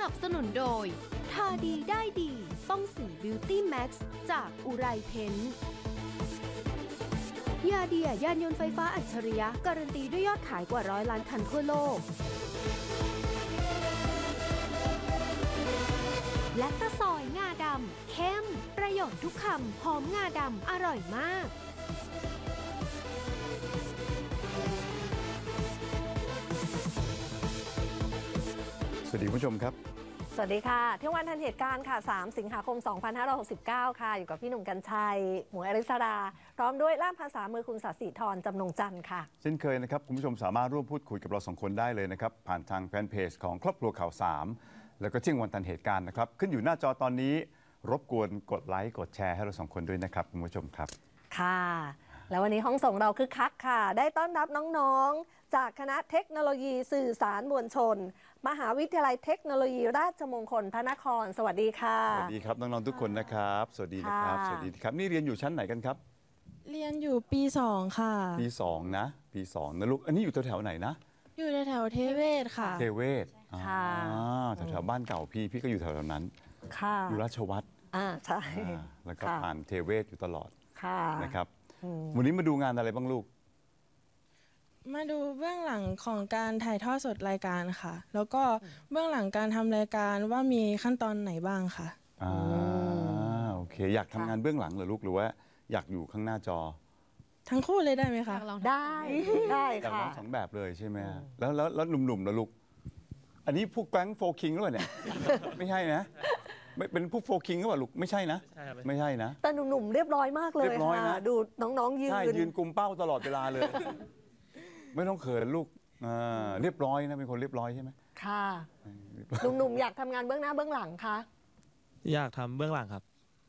นับสนุนโดยทาดีได้ดีต้องสีบิวตี้แม็กซ์จากอุไรเพ้นท์ยาเดียยานยนต์ไฟฟ้าอัจฉริยะการันตีด้วยยอดขายกว่า100 ล้านคันทั่วโลกและตะซอยงาดำเข้มประโยชน์ทุกคำหอมงาดำอร่อยมากสวัสดีผู้ชมครับสวัสดีค่ะเที่ยงวันทันเหตุการณ์ค่ะ3 สิงหาคม 2569 ค่ะอยู่กับพี่หนุ่มกรรชัยหมวยอริสราพร้อมด้วยล่ามภาษามือคุณศศิธรจำนงจันทร์ค่ะเช่นเคยนะครับคุณผู้ชมสามารถร่วมพูดคุยกับเรา2 คนได้เลยนะครับผ่านทางแฟนเพจของครอบครัวข่าว3แล้วก็เที่ยงวันทันเหตุการณ์นะครับขึ้นอยู่หน้าจอตอนนี้รบกวนกดไลค์กดแชร์ให้เรา2 คนด้วยนะครับคุณผู้ชมครับค่ะแล้ววันนี้ห้องส่งเราคึกคักค่ะได้ต้อนรับน้องๆจากคณะเทคโนโลยีสื่อสารมวลชนมหาวิทยาลัยเทคโนโลยีราชมงคลพระนครสวัสดีค่ะสวัสดีครับน้องๆทุกคนนะครับสวัสดีนะครับสวัสดีครับนี่เรียนอยู่ชั้นไหนกันครับเรียนอยู่ปี2ค่ะปี2นะปี2นะลูกอันนี้อยู่แถวๆไหนนะอยู่แถวเทเวศค่ะเทเวศแถวๆบ้านเก่าพี่ก็อยู่แถวๆนั้นอยู่ราชวัตรใช่แล้วก็ผ่านเทเวศอยู่ตลอดนะครับวันนี้มาดูงานอะไรบ้างลูกมาดูเบื้องหลังของการถ่ายทอดสดรายการค่ะแล้วก็เบื้องหลังการทำรายการว่ามีขั้นตอนไหนบ้างค่ะโอเคอยากทำงานเบื้องหลังเหรอลูกหรือว่าอยากอยู่ข้างหน้าจอทั้งคู่เลยได้ไหมคะได้อยากลค่ะอง2 แบบเลยใช่ไหมแล้วหนุ่มๆแล้วลูกอันนี้พวกแก๊งโฟคิงหรือเปล่าเนี่ย ไม่ใช่นะไม่เป็นพวกโฟคิงหรือเปล่าลูกไม่ใช่นะไม่ใช่นะแต่หนุ่มๆเรียบร้อยมากเลยค่ะดูน้องๆยืนกุมเป้าตลอดเวลาเลย ไม่ต้องเขินลูกเรียบร้อยนะเป็นคนเรียบร้อยใช่ไหมค่ะหนุ่มๆอยากทำงานเบื้องหน้าเบื้องหลังคะอยากทำเบื้องหลังครับ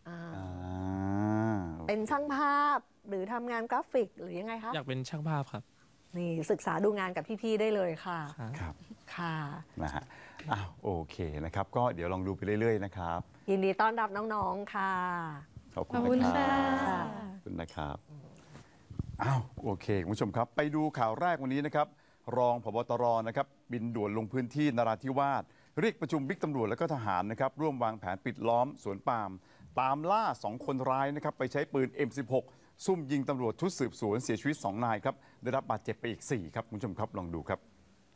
เป็นช่างภาพหรือทำงานกราฟิกหรือยังไงคะอยากเป็นช่างภาพครับนี่ศึกษาดูงานกับพี่ๆได้เลยค่ะครับค่ะนะฮะโอเคนะครับก็เดี๋ยวลองดูไปเรื่อยๆนะครับยินดีต้อนรับน้องๆค่ะขอบคุณค่ะขอบคุณนะครับโอเคคุณผู้ชมครับไปดูข่าวแรกวันนี้นะครับรองผบ.ตร.นะครับบินด่วนลงพื้นที่นราธิวาสเรียกประชุมบิ๊กตำรวจและก็ทหารนะครับร่วมวางแผนปิดล้อมสวนปาล์มตามล่า2 คนร้ายนะครับไปใช้ปืน M16 ซุ่มยิงตำรวจชุดสืบสวนเสียชีวิต2 นายครับได้รับบาดเจ็บไปอีก4ครับคุณผู้ชมครับลองดูครับ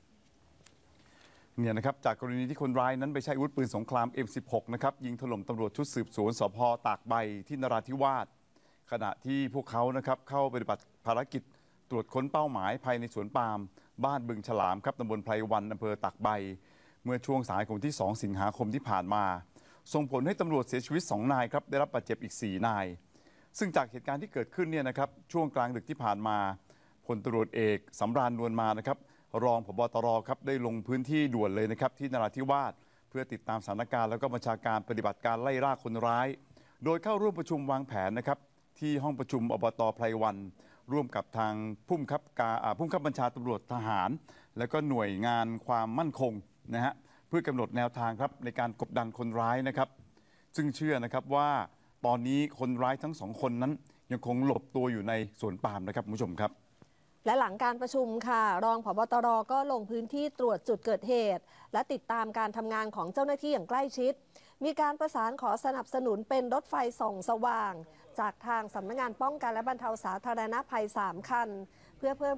เนี่ยนะครับจากกรณีที่คนร้ายนั้นไปใช้อาวุธปืนสงคราม M16 นะครับยิงถล่มตำรวจชุดสืบสวนสภ.ตากใบที่นราธิวาสขณะที่พวกเขานะครับเข้าปฏิบัติภารกิจตรวจค้นเป้าหมายภายในสวนปาล์มบ้านบึงฉลามครับตำบลไพรวันอำเภอตากใบเมื่อช่วงสายของที่2 สิงหาคมที่ผ่านมาส่งผลให้ตำรวจเสียชีวิต2 นายครับได้รับบาดเจ็บอีก4 นายซึ่งจากเหตุการณ์ที่เกิดขึ้นเนี่ยนะครับช่วงกลางดึกที่ผ่านมาพลตำรวจเอกสำราญนวลมานะครับรองผบ.ตร.ครับได้ลงพื้นที่ด่วนเลยนะครับที่นราธิวาสเพื่อติดตามสถานการณ์แล้วก็บัญชาการปฏิบัติการไล่ล่าคนร้ายโดยเข้าร่วมประชุมวางแผนนะครับที่ห้องประชุมอบต.ไพรวันร่วมกับทางผู้บังคับบัญชาตำรวจทหารและก็หน่วยงานความมั่นคงนะฮะเพื่อกำหนดแนวทางครับในการกดดันคนร้ายนะครับซึ่งเชื่อนะครับว่าตอนนี้คนร้ายทั้ง2 คนนั้นยังคงหลบตัวอยู่ในสวนปาล์มนะครับคุณผู้ชมครับและหลังการประชุมค่ะรองผบ.ตร.ก็ลงพื้นที่ตรวจจุดเกิดเหตุและติดตามการทำงานของเจ้าหน้าที่อย่างใกล้ชิดมีการประสานขอสนับสนุนเป็นรถไฟส่องสว่างจากทางสำนักงานป้องกันและบรรเทาสาธารณภัย3 คันเพื่อเพิ่ม